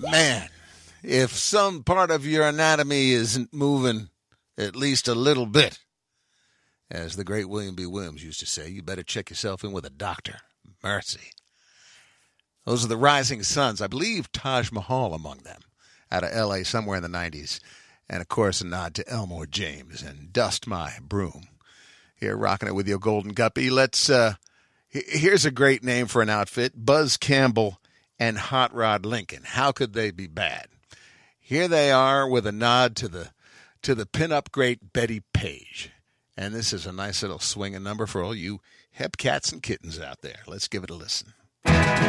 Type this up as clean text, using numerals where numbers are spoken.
Man, if some part of your anatomy isn't moving at least a little bit, as the great William B. Williams used to say, you better check yourself in with a doctor. Mercy. Those are the Rising Suns. I believe Taj Mahal among them, out of L.A. somewhere in the 90s. And, of course, a nod to Elmore James and Dust My Broom. Here, rocking it with your Golden Guppy. Here's a great name for an outfit, Buzz Campbell and Hot Rod Lincoln. How could they be bad? Here they are with a nod to the pinup great Betty Page. And this is a nice little swinging number for all you hep cats and kittens out there. Let's give it a listen.